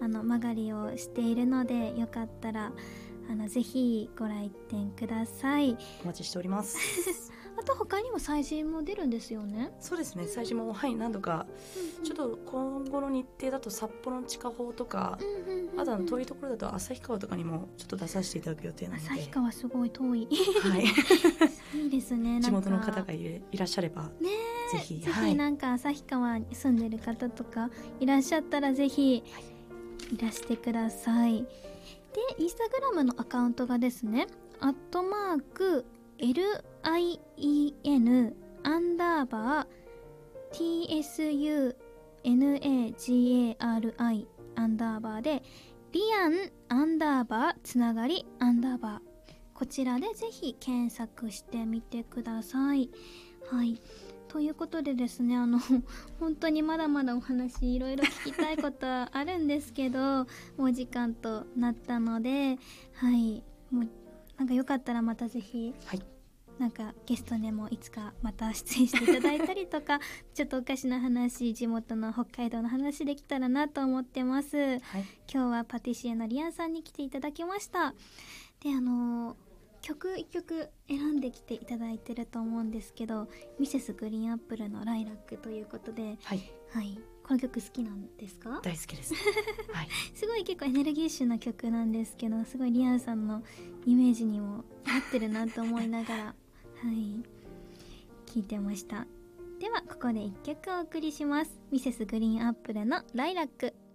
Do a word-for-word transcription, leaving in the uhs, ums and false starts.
あの曲がりをしているので、よかったらあのぜひご来店ください。 お待ちしておりますあと他にも催事も出るんですよね。 そうですね、催事もはい何度か、うんうん、ちょっと今後の日程だと札幌の地下砲とか、うんうんうんうん、あとは遠いところだと旭川とかにもちょっと出させていただく予定なので。 旭川すごい遠いはいいいですね。 地元の方が い, いらっしゃればね、ぜひぜひなんか旭川に住んでる方とかいらっしゃったらぜひいらしてください。でインスタグラムのアカウントがですね、アットマーク エルアイイーエヌ アンダーバー ティーエスユーエヌエージーエーアールアイ アンダーバーでリアンアンダーバーつながりアンダーバー、こちらでぜひ検索してみてください。はい、ということでですね、あの本当にまだまだお話いろいろ聞きたいことはあるんですけどもう時間となったので、はい、もうなんかよかったらまたぜひ、はい、なんかゲストでもいつかまた出演していただいたりとかちょっとおかしな話、地元の北海道の話できたらなと思ってます、はい、今日はパティシエのリアンさんに来ていただきました。で、あのー曲いっきょく選んできていただいてると思うんですけど、ミセスグリーンアップルのライラックということで、はい、はい、この曲好きなんですか？ 大好きです、はい、すごい結構エネルギッシュな曲なんですけど、すごいリアンさんのイメージにも合ってるなと思いながらはい、聴いてました。ではここでいっきょくお送りします。ミセスグリーンアップルのライラック。